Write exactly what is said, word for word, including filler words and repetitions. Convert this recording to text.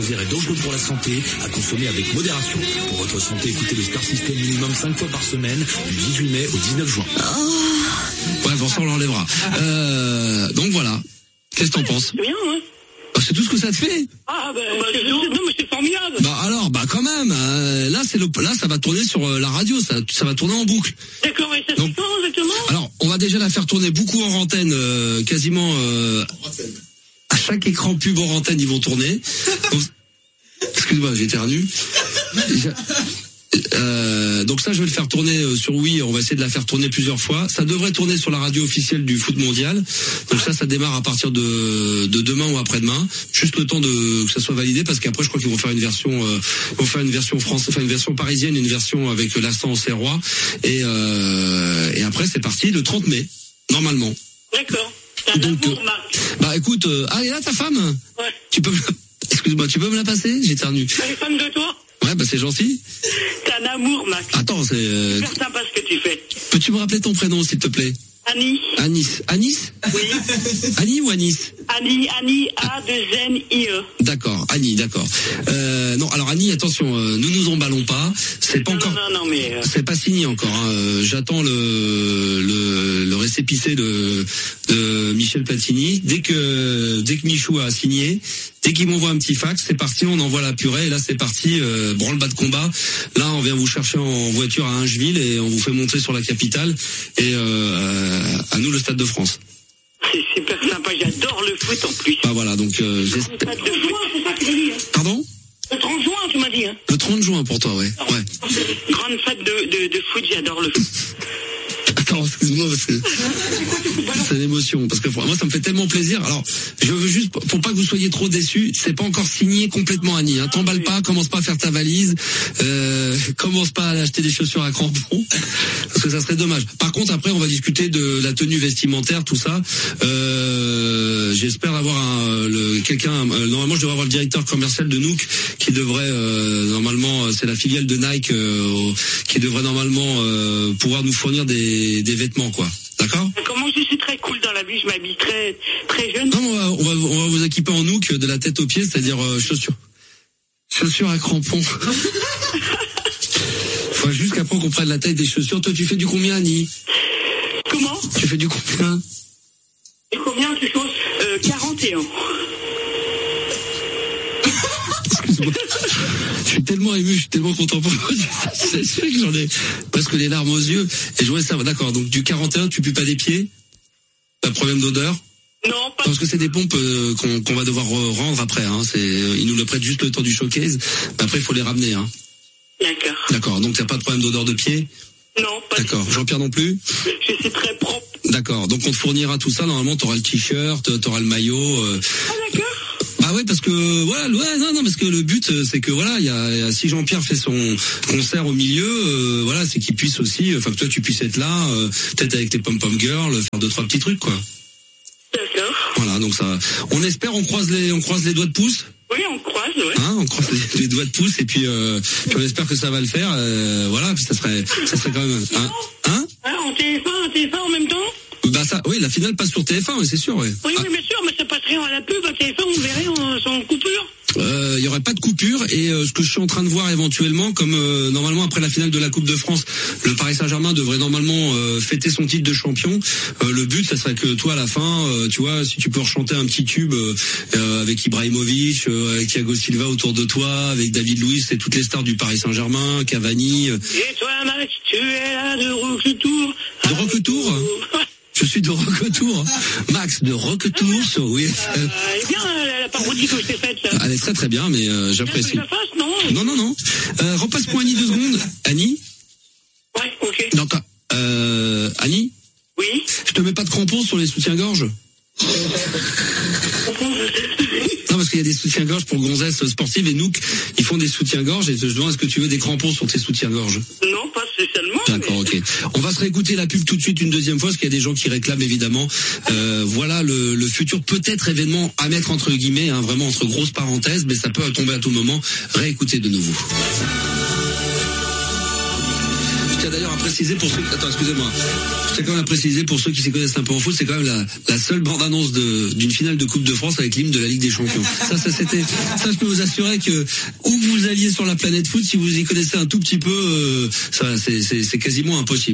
est dangereux pour la santé, à consommer avec modération. Pour votre santé, écoutez le Star System minimum cinq fois par semaine, du dix-huit mai au dix-neuf juin. Oh. Ouais, bon, ça on l'enlèvera. Euh, donc voilà. Qu'est-ce que t'en penses? C'est bien, hein. Bah, c'est tout ce que ça te fait. Ah, bah, bah c'est, non, mais c'est formidable. Bah alors, bah quand même. Euh, là, c'est le, là, ça va tourner sur euh, la radio, ça, ça va tourner en boucle. D'accord, et ça donc, se fait quand exactement? Alors, on va déjà la faire tourner beaucoup en antenne, euh, quasiment euh, à chaque écran pub en antenne, ils vont tourner. Donc, excuse-moi, j'ai éternué. Euh, donc ça, je vais le faire tourner euh, sur Wii. On va essayer de la faire tourner plusieurs fois. Ça devrait tourner sur la radio officielle du foot mondial. Donc ça, ça démarre à partir de, de demain ou après-demain. Juste le temps de que ça soit validé, parce qu'après, je crois qu'ils vont faire une version, euh, ils vont faire une version française, enfin une version parisienne, une version avec l'accent serrois. Et euh, et après, c'est parti le trente mai, normalement. D'accord. T'as un donc, amour, euh, Marc. bah écoute, euh, ah, et là ta femme. Ouais. Tu peux, me... excuse-moi, tu peux me la passer? J'ai éternué. Elle est fan de toi? Ouais, bah c'est gentil. T'as un amour, Max. Attends, c'est... Euh... super sympa ce que tu fais. Peux-tu me rappeler ton prénom, s'il te plaît? Annie. Anis. Anis? Oui. Annie ou Anis? Annie, Annie, A deux N I E. D'accord, Annie, d'accord. Euh, non, alors Annie, attention, euh, nous nous emballons pas. C'est pas non, encore... Non, non, non, mais... Euh... C'est pas signé encore. Hein. Euh, j'attends le, le, le récépissé de, de Michel Platini. Dès que, dès que Michou a signé, dès qu'il m'envoie un petit fax, c'est parti, on envoie la purée. Et là, c'est parti, euh, branle-bas de combat. Là, on vient vous chercher en voiture à Ingeville et on vous fait monter sur la capitale. Et euh, à nous, le Stade de France. C'est super sympa, j'adore le foot en plus. Bah voilà, donc euh, j'espère... Le trente juin, c'est ça que tu m'as dit, hein. Pardon? Le trente juin, tu m'as dit, hein. Le trente juin pour toi, ouais. Ouais. Grande fête de, de, de foot, j'adore le foot. Attends, excuse-moi, parce que c'est l'émotion, parce que moi ça me fait tellement plaisir. Alors, je veux juste, pour pas que vous soyez trop déçus, c'est pas encore signé complètement, Annie. Hein. T'emballes pas, commence pas à faire ta valise, euh, commence pas à aller acheter des chaussures à crampons, parce que ça serait dommage. Par contre, après, on va discuter de la tenue vestimentaire, tout ça. Euh, j'espère avoir un, le, quelqu'un. Euh, normalement, je devrais avoir le directeur commercial de Nook, qui devrait euh, normalement, c'est la filiale de Nike, euh, qui devrait normalement euh, pouvoir nous fournir des des vêtements, quoi. D'accord? Comment je suis très cool dans la vie, je m'habille très, très jeune. Non, on va, on va, on va vous équiper en Nook de la tête aux pieds, c'est-à-dire euh, chaussures. Chaussures à crampons. Faut juste qu'après qu'on prenne la taille des chaussures. Toi, tu fais du combien, Annie? Comment? Tu fais du combien? Et combien tu choses? euh, quarante et un. Excuse-moi. Je suis tellement ému, je suis tellement content pour moi. C'est sûr que j'en ai presque les larmes aux yeux. Et je voudrais savoir, d'accord, donc du quarante et un, tu pues pas des pieds? Pas de problème d'odeur? Non, pas. Parce que c'est des pompes euh, qu'on, qu'on va devoir rendre après. Hein. C'est, ils nous le prêtent juste le temps du showcase. Mais après, il faut les ramener. Hein. D'accord. D'accord, donc t'as pas de problème d'odeur de pied? Non, pas. D'accord. Jean-Pierre non plus? Je suis très propre. D'accord, donc on te fournira tout ça. Normalement, t'auras le t-shirt, t'auras le maillot. Euh... Ah d'accord. Bah ouais, parce que voilà, ouais, non, non, parce que le but, c'est que voilà, il y a, y a si Jean-Pierre fait son concert au milieu, euh, voilà, c'est qu'il puisse aussi, enfin que toi tu puisses être là, euh, peut-être avec les pom-pom girls, faire deux trois petits trucs, quoi. D'accord. Voilà, donc ça, on espère, on croise les, on croise les doigts de pouce. Oui, on croise, ouais. Hein, on croise les, les doigts de pouce et puis, euh, puis on espère que ça va le faire. Euh, voilà, puis ça serait, ça serait quand même, hein, hein, hein en T F un, en T F un en même temps. Bah ça, oui, la finale passe sur T F un, oui, c'est sûr, ouais. Oui, ah. oui, bien sûr, mais ça passerait à la pub à T F un, on verrait en, sans coupure. Il euh, y aurait pas de coupure et euh, ce que je suis en train de voir éventuellement, comme euh, normalement après la finale de la Coupe de France, le Paris Saint-Germain devrait normalement euh, fêter son titre de champion. Euh, le but, ça serait que toi à la fin, euh, tu vois, si tu peux rechanter un petit tube euh, avec Ibrahimovic, euh, avec Thiago Silva autour de toi, avec David Luiz et toutes les stars du Paris Saint-Germain, Cavani. Euh... Et toi, Max, tu es là de retour. De retour. Je suis de retour, Max de retour sur oui. Euh, elle est bien la, la parodie que je t'ai faite. Ça. Elle est très très bien, mais euh, j'apprécie. Que je la fasse, non Non non non. Euh, repasse-moi Annie deux secondes. Annie. Ouais, ok. Non, euh, Annie. Oui. Je te mets pas de crampons sur les soutiens-gorge. Non, parce qu'il y a des soutiens-gorge pour gonzesses sportives et Nook, ils font des soutiens-gorge et je te demande, est-ce que tu veux des crampons sur tes soutiens-gorge? Non, pas spécialement. D'accord, mais... ok. On va se réécouter la pub tout de suite une deuxième fois, parce qu'il y a des gens qui réclament évidemment. Euh, voilà le, le futur peut-être événement à mettre entre guillemets, hein, vraiment entre grosses parenthèses, mais ça peut tomber à tout moment. Réécoutez de nouveau. tiens d'ailleurs à préciser pour ceux, attends, excusez-moi. Je tiens quand même à préciser pour ceux qui s'y connaissent un peu en foot, c'est quand même la, la seule bande-annonce de, d'une finale de Coupe de France avec l'hymne de la Ligue des Champions. Ça, ça c'était, ça je peux vous assurer que où que vous alliez sur la planète foot, si vous y connaissez un tout petit peu, euh, ça, c'est, c'est, c'est quasiment impossible.